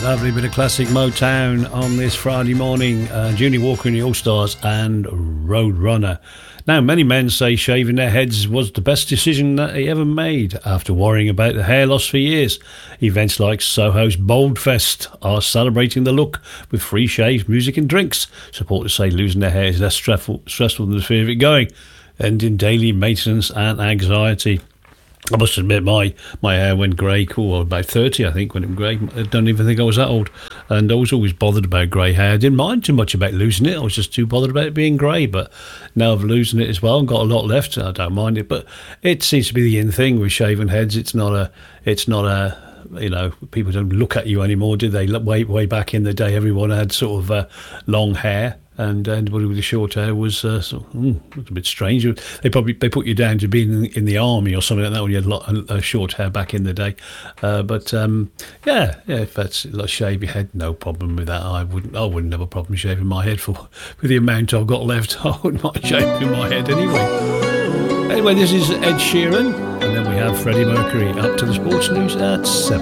Lovely bit of classic Motown on this Friday morning. Junior Walker and the All-Stars and Roadrunner. Now, many men say shaving their heads was the best decision that they ever made after worrying about the hair loss for years. Events like Soho's Bold Fest are celebrating the look with free shaves, music and drinks. Supporters say losing their hair is less stressful than the fear of it going, ending daily maintenance and anxiety. I must admit, my hair went grey, about 30, I think, when it went grey. I don't even think I was that old. And I was always bothered about grey hair. I didn't mind too much about losing it. I was just too bothered about it being grey. But now I've losing it as well and got a lot left. I don't mind it. But it seems to be the in thing with shaven heads. It's not a, people don't look at you anymore, do they? Way back in the day, everyone had sort of long hair. And anybody with the short hair was a bit strange. They put you down to being in the army or something like that when you had a lot of short hair back in the day. If that's like shave your head, no problem with that. I wouldn't have a problem shaving my head with the amount I've got left. I wouldn't mind shaving my head anyway. Anyway, this is Ed Sheeran, and then we have Freddie Mercury up to the sports news at 7.